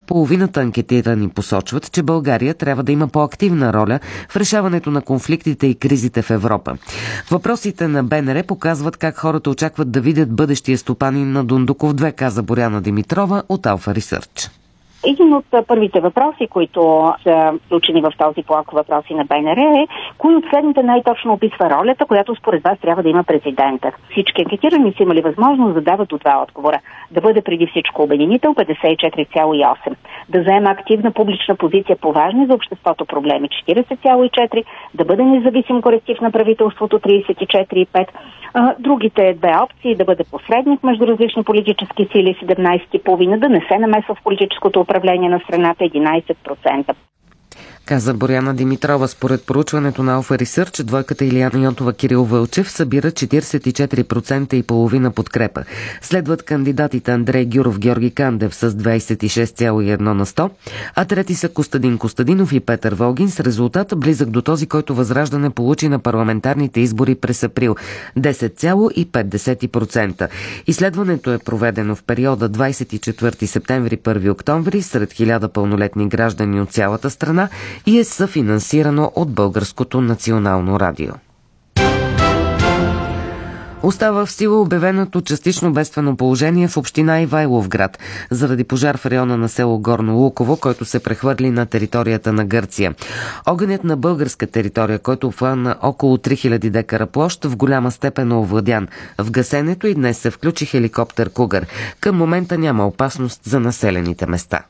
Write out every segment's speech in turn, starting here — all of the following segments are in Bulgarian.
Половината анкетирани посочват, че България трябва да има по-активна роля в решаването на конфликтите и кризите в Европа. Въпросите на БНР показват как хората очакват да видят бъдещия стопанин на Дондуков 2, каза Боряна Димитрова от Alpha Research. Един от първите въпроси, които са включени в този блок въпроси на БНР е: кои от следните най-точно описва ролята, която според вас трябва да има президента? Всички анкетирани са имали възможност да дават от два отговора. Да бъде преди всичко обединител 54,8%, да заема активна публична позиция по важни за обществото проблеми 40,4%, да бъде независим коректив на правителството 34,5%. Другите две опции: да бъде посредник между различни политически сили 17,5%, да не се намесва в политическото управление на страната 11%. Каза Боряна Димитрова. Според проучването на Alpha Research, двойката Илияна Йотова Кирил Вълчев събира 44% и половина подкрепа. Следват кандидатите Андрей Гюров, Георги Кандев с 26,1%, а трети са Костадин Костадинов и Петър Волгин с резултат близък до този, който Възраждане получи на парламентарните избори през април – 10,5%. Изследването е проведено в периода 24 септември – 1 октомври сред 1000 пълнолетни граждани от цялата страна и е съфинансирано от Българското национално радио. Остава в сила обявеното частично бедствено положение в община Ивайловград заради пожар в района на село Горно Луково, който се прехвърли на територията на Гърция. Огънят на българска територия, който обхвана около 3000 декара площ, в голяма степен е овладян. В гасенето и днес се включи хеликоптер Кугър. Към момента няма опасност за населените места.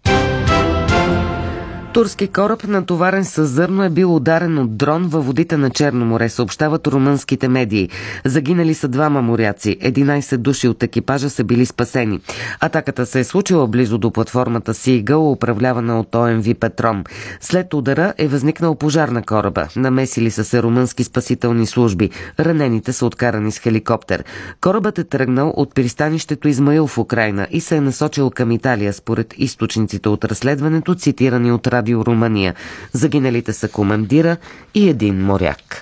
Турски кораб, натоварен с зърно, е бил ударен от дрон във водите на Черно море, съобщават румънските медии. Загинали са 2 моряци, 11 души от екипажа са били спасени. Атаката се е случила близо до платформата Сигъл, управлявана от ОМВ Петром. След удара е възникнал пожар на кораба. Намесили са се румънски спасителни служби. Ранените са откарани с хеликоптер. Корабът е тръгнал от пристанището Измаил в Украйна и се е насочил към Италия, според източниците от разследването, цитирани от Радио Румъния. Загиналите са командира и един моряк.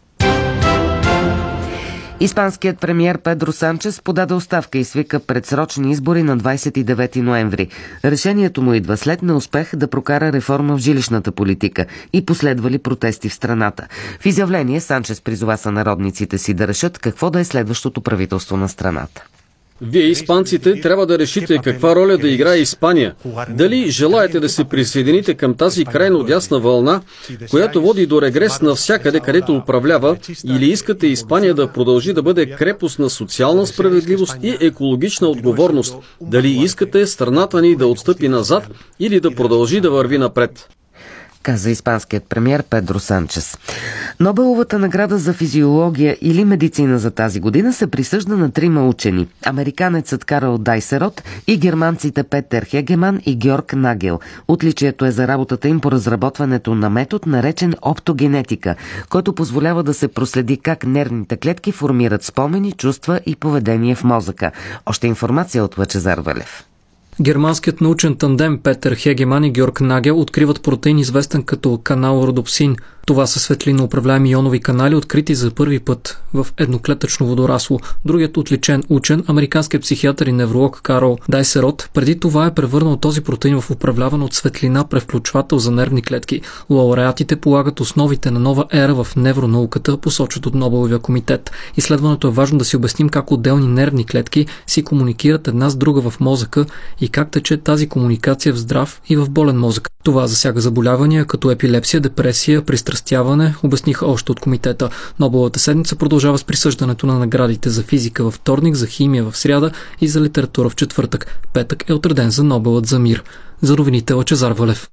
Испанският премиер Педро Санчес подаде оставка и свика предсрочни избори на 29 ноември. Решението му идва след неуспех да прокара реформа в жилищната политика и последвали протести в страната. В изявление Санчес призова сънародниците си да решат какво да е следващото правителство на страната. Вие, испанците, трябва да решите каква роля да играе Испания. Дали желаете да се присъедините към тази крайно дясна вълна, която води до регрес навсякъде, където управлява, или искате Испания да продължи да бъде крепост на социална справедливост и екологична отговорност? Дали искате страната ни да отстъпи назад или да продължи да върви напред? Каза испанският премиер Педро Санчес. Нобеловата награда за физиология или медицина за тази година се присъжда на 3 учени. Американецът Карл Дайсерот и германците Петер Хегеман и Георг Нагел. Отличието е за работата им по разработването на метод, наречен оптогенетика, който позволява да се проследи как нервните клетки формират спомени, чувства и поведение в мозъка. Още информация от Лъчезар Валев. Германският научен тандем Петер Хегеман и Георг Нагел откриват протеин, известен като канал родопсин. Това са светлинно управляеми ионови канали, открити за първи път в едноклетъчно водорасло. Другият отличен учен, американският психиатър и невролог Карл Дайсерот, преди това е превърнал този протеин в управляван от светлина превключвател за нервни клетки. Лауреатите полагат основите на нова ера в невронауката, посочват от Нобеловия комитет. Изследването е важно да си обясним как отделни нервни клетки си комуникират една с друга в мозъка и как тече тази комуникация в здрав и в болен мозък. Това засяга заболявания като епилепсия, депресия, пристрастяване, обясниха още от комитета. Нобеловата седмица продължава с присъждането на наградите за физика във вторник, за химия в сряда и за литература в четвъртък. Петък е отреден за Нобелът за мир. За новините Лъчезар Валев.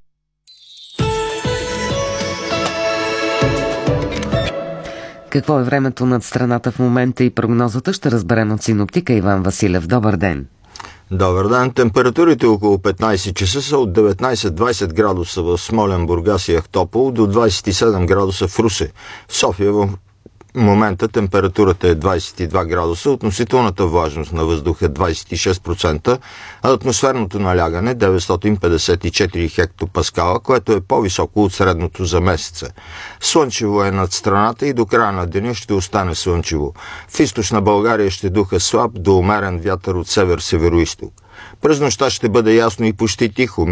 Какво е времето над страната в момента и прогнозата ще разберем от синоптика Иван Василев. Добър ден! Добър ден. Температурите около 15 часа са от 19-20 градуса в Смолян, Бургас и Ахтопол до 27 градуса в Русе. В София в момента температурата е 22 градуса, относителната влажност на въздуха е 26%, а атмосферното налягане 954 хектопаскала, което е по-високо от средното за месеца. Слънчево е над страната и до края на деня ще остане слънчево. В източна България ще духа слаб до умерен вятър от север-североизток. През нощта ще бъде ясно и почти тихо.